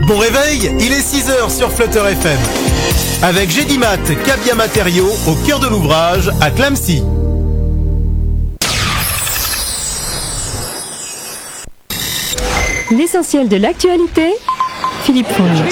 Bon réveil, il est 6h sur Flutter FM. Avec Gédimat, Cabia Matériaux, au cœur de l'ouvrage, à Clamecy. L'essentiel de l'actualité, Philippe Fonge.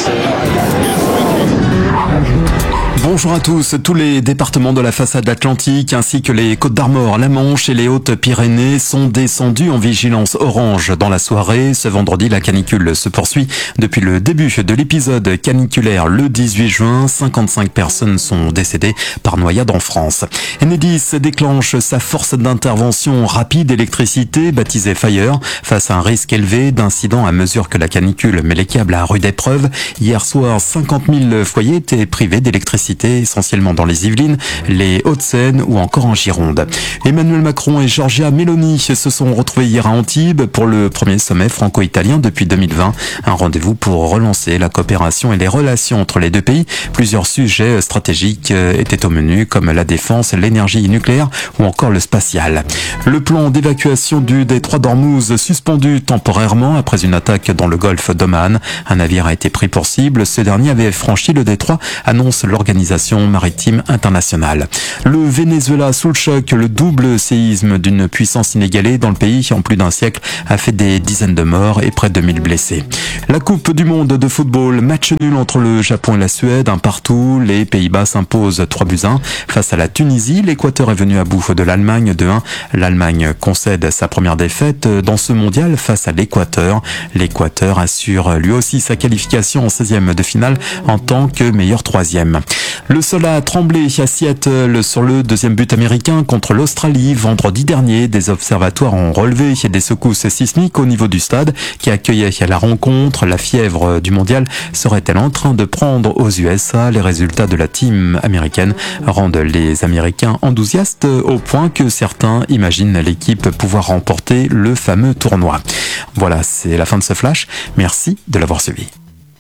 Bonjour à tous. Tous les départements de la façade atlantique ainsi que les Côtes-d'Armor, la Manche et les Hautes-Pyrénées sont descendus en vigilance orange dans la soirée. Ce vendredi, la canicule se poursuit. Depuis le début de l'épisode caniculaire le 18 juin, 55 personnes sont décédées par noyade en France. Enedis déclenche sa force d'intervention rapide électricité, baptisée Fire, face à un risque élevé d'incidents à mesure que la canicule met les câbles à rude épreuve. Hier soir, 50 000 foyers étaient privés d'électricité, essentiellement dans les Yvelines, les Hauts-de-Seine ou encore en Gironde. Emmanuel Macron et Giorgia Meloni se sont retrouvés hier à Antibes pour le premier sommet franco-italien depuis 2020. Un rendez-vous pour relancer la coopération et les relations entre les deux pays. Plusieurs sujets stratégiques étaient au menu, comme la défense, l'énergie nucléaire ou encore le spatial. Le plan d'évacuation du détroit d'Ormuz suspendu temporairement après une attaque dans le golfe d'Oman. Un navire a été pris pour cible. Ce dernier avait franchi le détroit, annonce l'Organisation maritime internationale. Le Venezuela sous le choc, le double séisme d'une puissance inégalée dans le pays en plus d'un siècle a fait des dizaines de morts et près de 1000 blessés. La Coupe du monde de football, match nul entre le Japon et la Suède, un partout. Les Pays-Bas s'imposent 3-1 face à la Tunisie. L'Équateur est venu à bout de l'Allemagne 2-1. L'Allemagne concède sa première défaite dans ce mondial face à l'Équateur. L'Équateur assure lui aussi sa qualification en 16e de finale en tant que meilleur troisième. Le sol a tremblé à Seattle sur le deuxième but américain contre l'Australie vendredi dernier. Des observatoires ont relevé des secousses sismiques au niveau du stade qui accueillait la rencontre. La fièvre du mondial serait-elle en train de prendre aux USA? Les résultats de la team américaine rendent les Américains enthousiastes au point que certains imaginent l'équipe pouvoir remporter le fameux tournoi. Voilà, c'est la fin de ce flash. Merci de l'avoir suivi.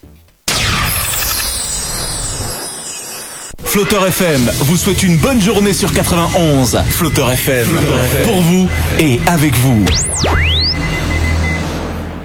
Flutter FM vous souhaite une bonne journée sur 91. Flutter FM, pour vous et avec vous.